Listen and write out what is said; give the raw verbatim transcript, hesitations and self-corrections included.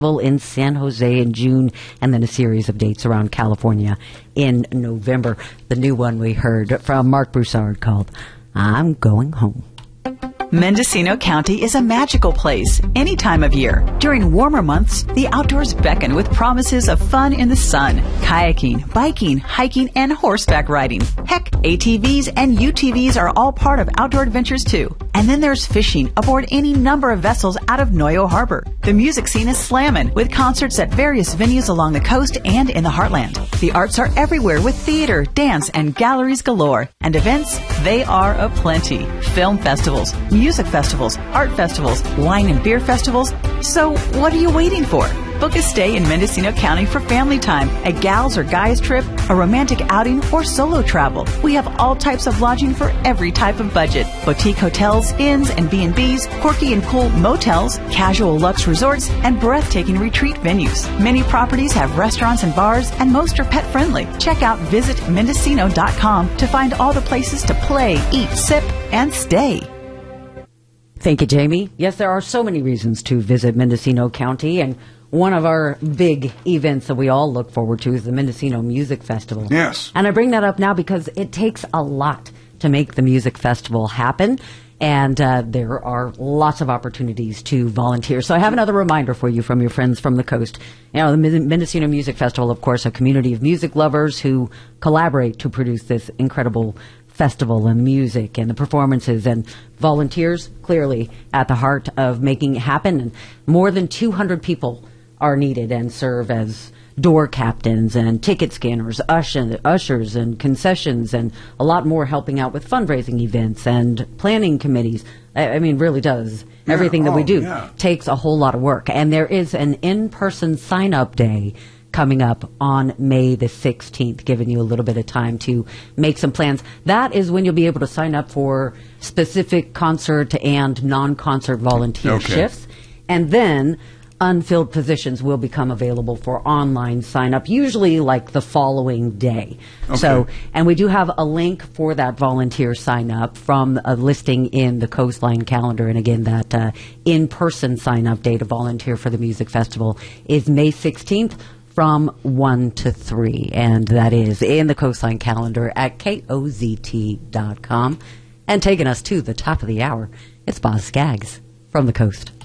in San Jose in June, and then a series of dates around California in November. The new one we heard from Mark Broussard called I'm Going Home. Mendocino County is a magical place any time of year. During warmer months, the outdoors beckon with promises of fun in the sun, kayaking, biking, hiking, and horseback riding. Heck, A T Vs and U T Vs are all part of outdoor adventures too. And then there's fishing aboard any number of vessels out of Noyo Harbor. The music scene is slammin', with concerts at various venues along the coast and in the heartland. The arts are everywhere with theater, dance, and galleries galore. And events, they are aplenty. Film festivals, music festivals, art festivals, wine and beer festivals. So what are you waiting for? Book a stay in Mendocino County for family time, a gals or guys trip, a romantic outing, or solo travel. We have all types of lodging for every type of budget. Boutique hotels, inns and B and Bs, quirky and cool motels, casual luxe resorts, and breathtaking retreat venues. Many properties have restaurants and bars, and most are pet friendly. Check out visit mendocino dot com to find all the places to play, eat, sip, and stay. Thank you, Jamie. Yes, there are so many reasons to visit Mendocino County, and one of our big events that we all look forward to is the Mendocino Music Festival. Yes. And I bring that up now because it takes a lot to make the music festival happen, and uh, there are lots of opportunities to volunteer. So I have another reminder for you from your friends from the coast. You know, the Mendocino Music Festival, of course, a community of music lovers who collaborate to produce this incredible festival and music and the performances, and volunteers clearly at the heart of making it happen. And more than two hundred people are needed and serve as door captains and ticket scanners, usher, ushers and concessions, and a lot more helping out with fundraising events and planning committees. I, I mean, really does. Yeah. Everything that oh, we do yeah. takes a whole lot of work. And there is an in-person sign-up day coming up on May the sixteenth, giving you a little bit of time to make some plans. That is when you'll be able to sign up for specific concert and non-concert volunteer Okay. shifts. And then unfilled positions will become available for online sign-up, usually like the following day. Okay. So, and we do have a link for that volunteer sign-up from a listing in the Coastline calendar. And again, that uh, in-person sign-up day to volunteer for the music festival is May sixteenth. From one to three, and that is in the Coastline calendar at K O Z T dot com. And taking us to the top of the hour, it's Boz Skaggs from the Coast.